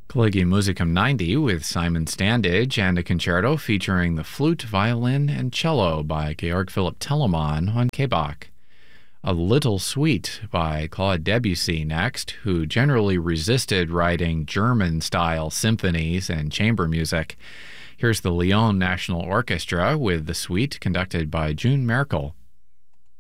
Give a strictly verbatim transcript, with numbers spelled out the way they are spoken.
Collegium Musicum ninety with Simon Standage and a concerto featuring the flute, violin, and cello by Georg Philipp Telemann on K-Bach. A Little Suite by Claude Debussy next, who generally resisted writing German-style symphonies and chamber music. Here's the Lyon National Orchestra with the suite conducted by June Merkel.